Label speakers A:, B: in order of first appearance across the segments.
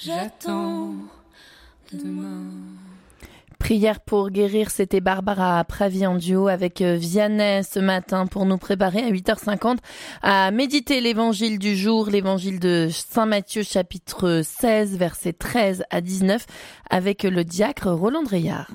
A: j'attends demain.
B: Prière pour guérir, c'était Barbara Pravi en duo avec Vianney ce matin pour nous préparer à 8h50 à méditer l'évangile du jour, l'évangile de Saint Matthieu chapitre 16 versets 13 à 19 avec le diacre Roland Dreillard.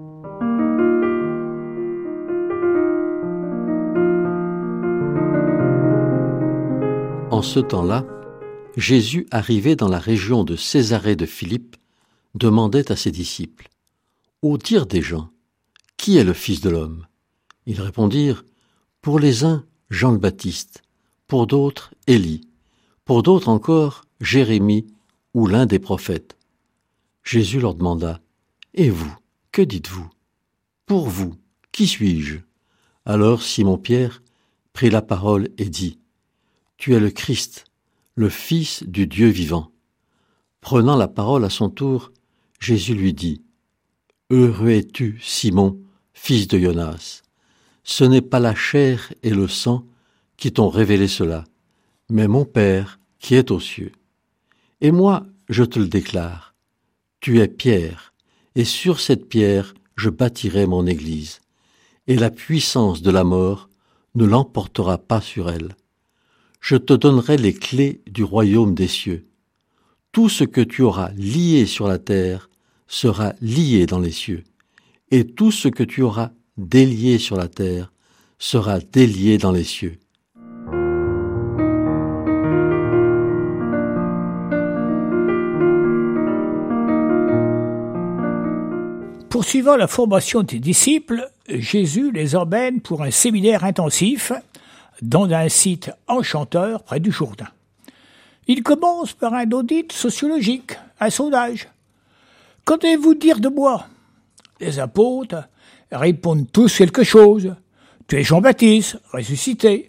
C: En ce temps-là, Jésus, arrivé dans la région de Césarée de Philippe, demandait à ses disciples: au dire des gens, qui est le Fils de l'homme ? Ils répondirent: pour les uns, Jean le Baptiste, pour d'autres, Élie, pour d'autres encore, Jérémie ou l'un des prophètes. Jésus leur demanda: et vous, que dites-vous ? Pour vous, qui suis-je ? Alors Simon-Pierre prit la parole et dit: tu es le Christ, le Fils du Dieu vivant. Prenant la parole à son tour, Jésus lui dit: heureux es-tu, Simon, fils de Jonas. Ce n'est pas la chair et le sang qui t'ont révélé cela, mais mon Père qui est aux cieux. Et moi, je te le déclare, tu es Pierre, et sur cette pierre je bâtirai mon Église, et la puissance de la mort ne l'emportera pas sur elle. Je te donnerai les clés du royaume des cieux. Tout ce que tu auras lié sur la terre sera lié dans les cieux, et tout ce que tu auras délié sur la terre sera délié dans les cieux.
D: Poursuivant la formation des disciples, Jésus les emmène pour un séminaire intensif dans un site enchanteur près du Jourdain. Il commence par un audit sociologique, un sondage. « Qu'entendez-vous dire de moi ?» Les apôtres répondent tous quelque chose. « Tu es Jean-Baptiste, ressuscité.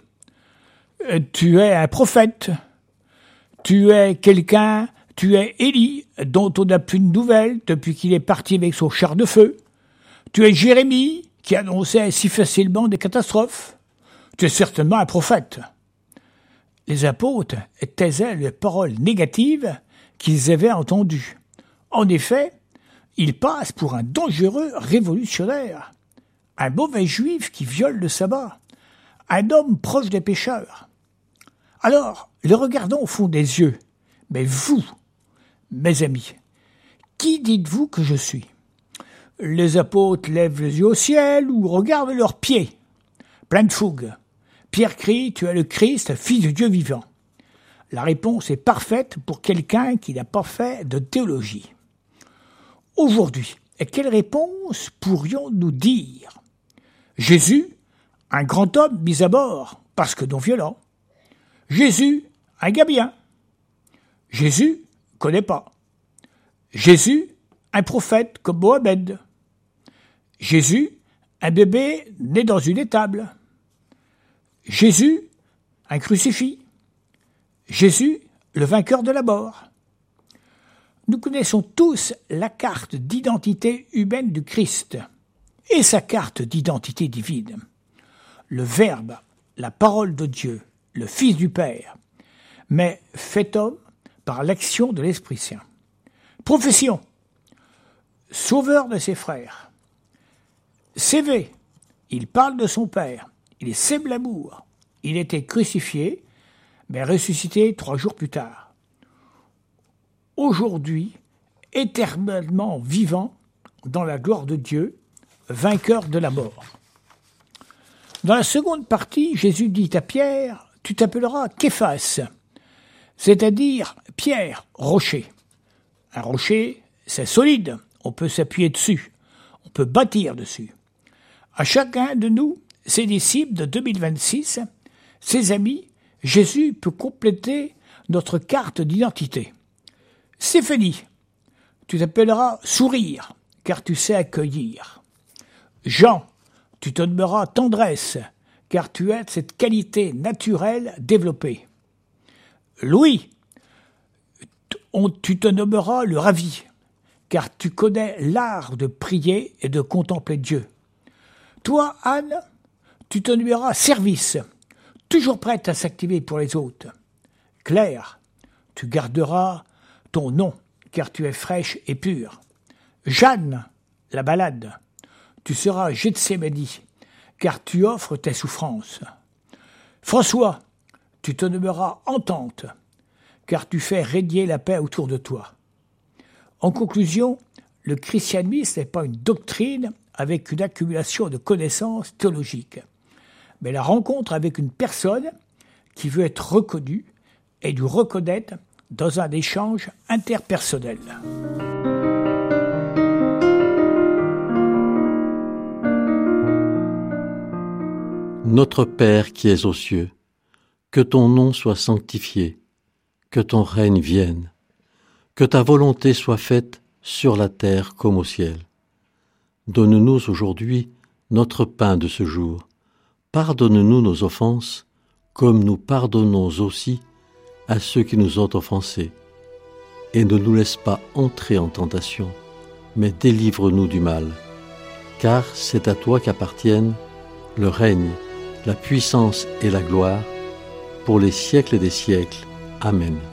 D: Tu es un prophète. Tu es quelqu'un, tu es Élie, dont on n'a plus de nouvelles depuis qu'il est parti avec son char de feu. Tu es Jérémie, qui annonçait si facilement des catastrophes. Tu es certainement un prophète. » Les apôtres taisaient les paroles négatives qu'ils avaient entendues. En effet, ils passent pour un dangereux révolutionnaire, un mauvais juif qui viole le sabbat, un homme proche des pécheurs. Alors, le regardons au fond des yeux. Mais vous, mes amis, qui dites-vous que je suis ? Les apôtres lèvent les yeux au ciel ou regardent leurs pieds, plein de fougue. Pierre crie: « Tu es le Christ, fils du Dieu vivant. » La réponse est parfaite pour quelqu'un qui n'a pas fait de théologie. Aujourd'hui, quelle réponse pourrions-nous dire ? Jésus, un grand homme mis à mort parce que non violent. Jésus, un gars bien. Jésus, connaît pas. Jésus, un prophète comme Mohamed. Jésus, un bébé né dans une étable. Jésus, un crucifix. Jésus, le vainqueur de la mort. Nous connaissons tous la carte d'identité humaine du Christ et sa carte d'identité divine. Le Verbe, la parole de Dieu, le Fils du Père, mais fait homme par l'action de l'Esprit Saint. Profession, sauveur de ses frères. CV, il parle de son Père. Il sème l'amour. Il était crucifié, mais ressuscité 3 jours plus tard. Aujourd'hui, éternellement vivant dans la gloire de Dieu, vainqueur de la mort. Dans la seconde partie, Jésus dit à Pierre: « Tu t'appelleras Képhas », c'est-à-dire Pierre, rocher. Un rocher, c'est solide, on peut s'appuyer dessus, on peut bâtir dessus. À chacun de nous, ses disciples de 2026, ses amis, Jésus peut compléter notre carte d'identité. Stéphanie, tu t'appelleras Sourire, car tu sais accueillir. Jean, tu te nommeras Tendresse, car tu as cette qualité naturelle développée. Louis, tu te nommeras le Ravi, car tu connais l'art de prier et de contempler Dieu. Toi, Anne, tu te nommeras Service, toujours prête à s'activer pour les autres. Claire, tu garderas ton nom, car tu es fraîche et pure. Jeanne, la balade, tu seras Gethsémani, car tu offres tes souffrances. François, tu te nommeras Entente, car tu fais régner la paix autour de toi. En conclusion, le christianisme n'est pas une doctrine avec une accumulation de connaissances théologiques, mais la rencontre avec une personne qui veut être reconnue et lui reconnaître dans un échange interpersonnel.
C: Notre Père qui es aux cieux, que ton nom soit sanctifié, que ton règne vienne, que ta volonté soit faite sur la terre comme au ciel. Donne-nous aujourd'hui notre pain de ce jour. Pardonne-nous nos offenses, comme nous pardonnons aussi à ceux qui nous ont offensés. Et ne nous laisse pas entrer en tentation, mais délivre-nous du mal. Car c'est à toi qu'appartiennent le règne, la puissance et la gloire, pour les siècles des siècles. Amen.